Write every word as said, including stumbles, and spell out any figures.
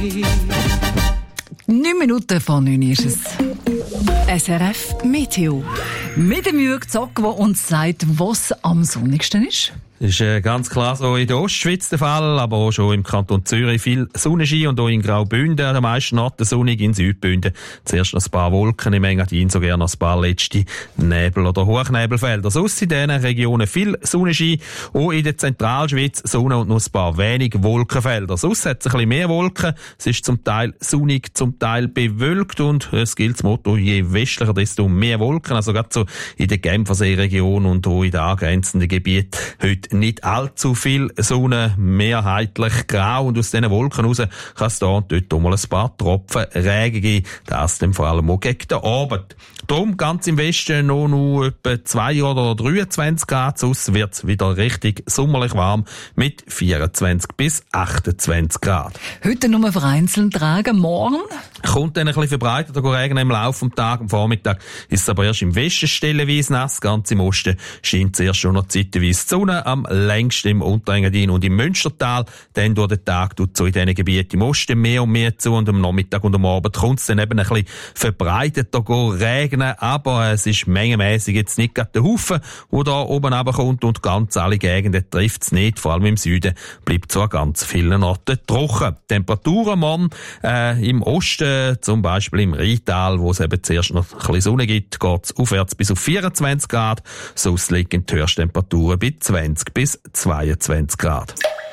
Neun Minuten von neun ist es. S R F Meteo. Mit dem Jürg Zock, der uns sagt, was am sonnigsten ist. Das ist äh, ganz klar so in der Ostschweiz der Fall, aber auch schon im Kanton Zürich viel Sonnenschein und auch in Graubünden am meisten Orten sonnig, in Südbünden zuerst noch ein paar Wolken, im Engadin sogar noch ein paar letzte Nebel- oder Hochnebelfelder. Sonst in diesen Regionen viel Sonnenschein, auch in der Zentralschweiz Sonne und noch ein paar wenig Wolkenfelder. Sonst hat es ein bisschen mehr Wolken, es ist zum Teil sonnig, zum Teil bewölkt und es gilt das Motto, je westlicher, desto mehr Wolken, also gerade so in der Genfersee-Region und auch in den angrenzenden Gebieten heute nicht allzu viel Sonne, mehrheitlich grau und aus diesen Wolken raus kann es da und dort auch mal ein paar Tropfen Regen geben, das dann vor allem auch gegen den Abend. Darum ganz im Westen noch nur etwa zwei oder dreiundzwanzig Grad, sonst wird es wieder richtig sommerlich warm mit vierundzwanzig bis achtundzwanzig Grad. Heute nur vereinzelt tragen, morgen? Kommt dann ein bisschen verbreiteter Regen im Laufe des Tages. Am Vormittag ist es aber erst im Westen stellenweise nass, ganz im Osten scheint zuerst schon noch zeitweise die Sonne, am längsten im Unterengadin und im Münstertal. Dann durch den Tag tut so in diesen Gebieten im Osten mehr und mehr zu und am Nachmittag und am Abend kommt es dann eben ein bisschen verbreiteter regnen, aber es ist mengenmässig jetzt nicht gerade der Haufen, der da oben runterkommt und ganz alle Gegenden trifft es nicht, vor allem im Süden bleibt zwar ganz vielen Orten trocken. Temperaturen morgen äh, im Osten, zum Beispiel im Rheintal, wo es eben zuerst noch ein bisschen Sonne gibt, geht es aufwärts bis auf vierundzwanzig Grad, sonst liegen die Höchsttemperaturen bei zwanzig bis zweiundzwanzig Grad.